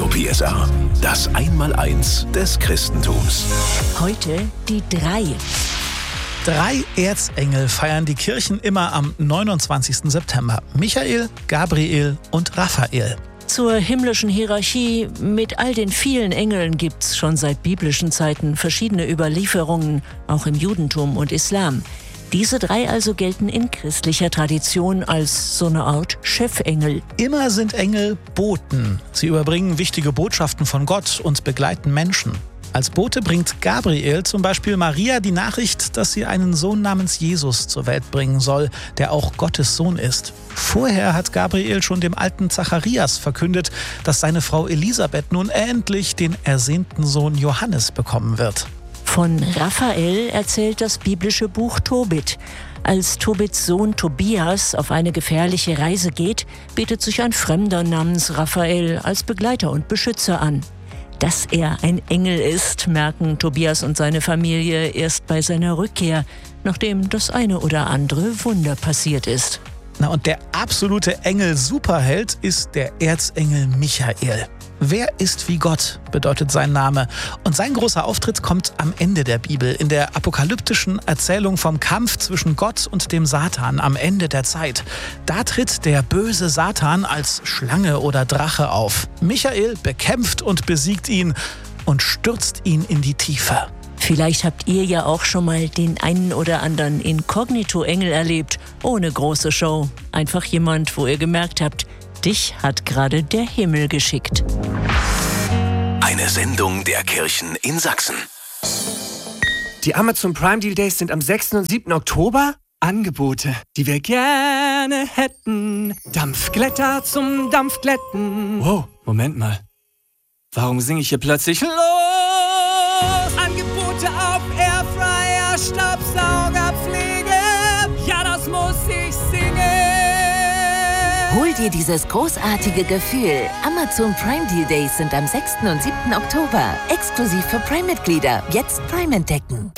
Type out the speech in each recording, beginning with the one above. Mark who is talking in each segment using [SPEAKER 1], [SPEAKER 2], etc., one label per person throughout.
[SPEAKER 1] PSR, das Einmaleins des Christentums.
[SPEAKER 2] Heute die 3.
[SPEAKER 3] 3 Erzengel feiern die Kirchen immer am 29. September. Michael, Gabriel und Raphael.
[SPEAKER 2] Zur himmlischen Hierarchie mit all den vielen Engeln gibt's schon seit biblischen Zeiten verschiedene Überlieferungen, auch im Judentum und Islam. Diese 3 also gelten in christlicher Tradition als so eine Art Chefengel.
[SPEAKER 3] Immer sind Engel Boten. Sie überbringen wichtige Botschaften von Gott und begleiten Menschen. Als Bote bringt Gabriel zum Beispiel Maria die Nachricht, dass sie einen Sohn namens Jesus zur Welt bringen soll, der auch Gottes Sohn ist. Vorher hat Gabriel schon dem alten Zacharias verkündet, dass seine Frau Elisabeth nun endlich den ersehnten Sohn Johannes bekommen wird.
[SPEAKER 2] Von Raphael erzählt das biblische Buch Tobit. Als Tobits Sohn Tobias auf eine gefährliche Reise geht, bietet sich ein Fremder namens Raphael als Begleiter und Beschützer an. Dass er ein Engel ist, merken Tobias und seine Familie erst bei seiner Rückkehr, nachdem das eine oder andere Wunder passiert ist.
[SPEAKER 3] Und der absolute Engel-Superheld ist der Erzengel Michael. Wer ist wie Gott, bedeutet sein Name. Und sein großer Auftritt kommt am Ende der Bibel, in der apokalyptischen Erzählung vom Kampf zwischen Gott und dem Satan am Ende der Zeit. Da tritt der böse Satan als Schlange oder Drache auf. Michael bekämpft und besiegt ihn und stürzt ihn in die Tiefe.
[SPEAKER 2] Vielleicht habt ihr ja auch schon mal den einen oder anderen Inkognito-Engel erlebt, ohne große Show. Einfach jemand, wo ihr gemerkt habt, dich hat gerade der Himmel geschickt.
[SPEAKER 1] Eine Sendung der Kirchen in Sachsen.
[SPEAKER 4] Die Amazon Prime Deal Days sind am 6. und 7. Oktober. Angebote, die wir gerne hätten. Dampfglätter zum Dampfglätten. Wow, Moment mal. Warum singe ich hier plötzlich los? Angebote auf Airfryer, Staubsaugerpflege. Ja, das muss ich singen.
[SPEAKER 5] Hol dir dieses großartige Gefühl. Amazon Prime Deal Days sind am 6. und 7. Oktober. Exklusiv für Prime-Mitglieder. Jetzt Prime entdecken.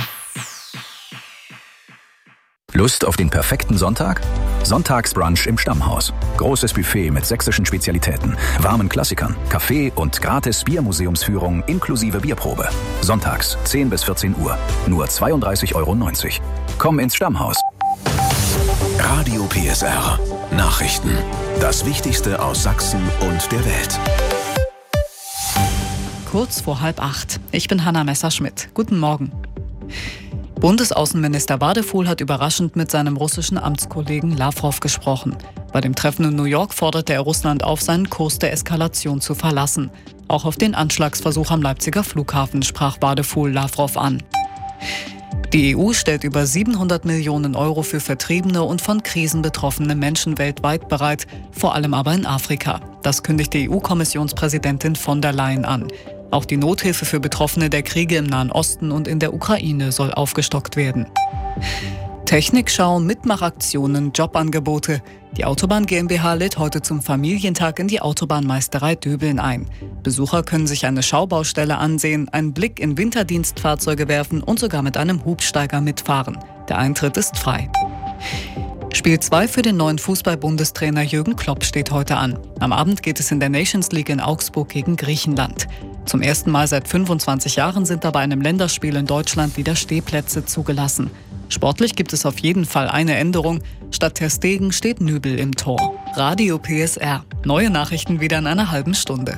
[SPEAKER 6] Lust auf den perfekten Sonntag? Sonntagsbrunch im Stammhaus. Großes Buffet mit sächsischen Spezialitäten, warmen Klassikern, Kaffee und gratis Biermuseumsführung inklusive Bierprobe. Sonntags 10 bis 14 Uhr. Nur 32,90 €. Komm ins Stammhaus.
[SPEAKER 1] Radio PSR. Nachrichten. Das Wichtigste aus Sachsen und der Welt.
[SPEAKER 7] Kurz vor 7:30. Ich bin Hanna Messerschmidt. Guten Morgen. Bundesaußenminister Wadefuhl hat überraschend mit seinem russischen Amtskollegen Lavrov gesprochen. Bei dem Treffen in New York forderte er Russland auf, seinen Kurs der Eskalation zu verlassen. Auch auf den Anschlagsversuch am Leipziger Flughafen sprach Wadefuhl Lavrov an. Die EU stellt über 700 Millionen € für vertriebene und von Krisen betroffene Menschen weltweit bereit, vor allem aber in Afrika. Das kündigte EU-Kommissionspräsidentin von der Leyen an. Auch die Nothilfe für Betroffene der Kriege im Nahen Osten und in der Ukraine soll aufgestockt werden. Technikschau, Mitmachaktionen, Jobangebote. Die Autobahn GmbH lädt heute zum Familientag in die Autobahnmeisterei Döbeln ein. Besucher können sich eine Schaubaustelle ansehen, einen Blick in Winterdienstfahrzeuge werfen und sogar mit einem Hubsteiger mitfahren. Der Eintritt ist frei. Spiel 2 für den neuen Fußball-Bundestrainer Jürgen Klopp steht heute an. Am Abend geht es in der Nations League in Augsburg gegen Griechenland. Zum ersten Mal seit 25 Jahren sind da bei einem Länderspiel in Deutschland wieder Stehplätze zugelassen. Sportlich gibt es auf jeden Fall eine Änderung. Statt Ter Stegen steht Nübel im Tor. Radio PSR. Neue Nachrichten wieder in einer halben Stunde.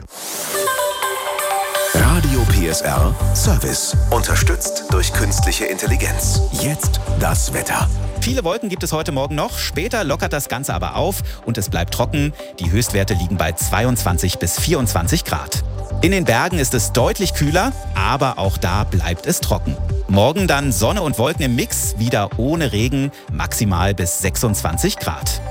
[SPEAKER 1] Radio PSR Service. Unterstützt durch künstliche Intelligenz. Jetzt das Wetter.
[SPEAKER 8] Viele Wolken gibt es heute Morgen noch. Später lockert das Ganze aber auf und es bleibt trocken. Die Höchstwerte liegen bei 22 bis 24 Grad. In den Bergen ist es deutlich kühler, aber auch da bleibt es trocken. Morgen dann Sonne und Wolken im Mix, wieder ohne Regen, maximal bis 26 Grad.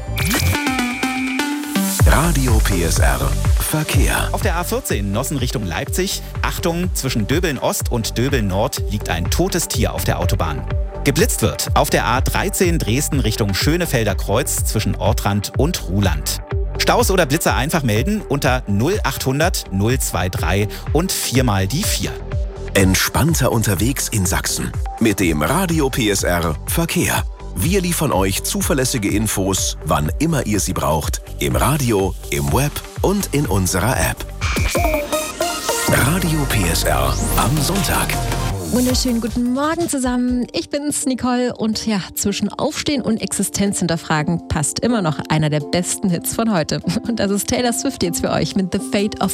[SPEAKER 1] Radio PSR Verkehr.
[SPEAKER 8] Auf der A14 Nossen Richtung Leipzig. Achtung, zwischen Döbeln Ost und Döbeln Nord liegt ein totes Tier auf der Autobahn. Geblitzt wird auf der A13 Dresden Richtung Schönefelder Kreuz zwischen Ortrand und Ruhland. Staus oder Blitzer einfach melden unter 0800 023 und 4 mal die 4.
[SPEAKER 1] Entspannter unterwegs in Sachsen. Mit dem Radio PSR Verkehr. Wir liefern euch zuverlässige Infos, wann immer ihr sie braucht. Im Radio, im Web und in unserer App. Radio PSR am Sonntag.
[SPEAKER 9] Wunderschönen guten Morgen zusammen. Ich bin's, Nicole. Und ja, zwischen Aufstehen und Existenz hinterfragen passt immer noch einer der besten Hits von heute. Und das ist Taylor Swift jetzt für euch mit The Fate of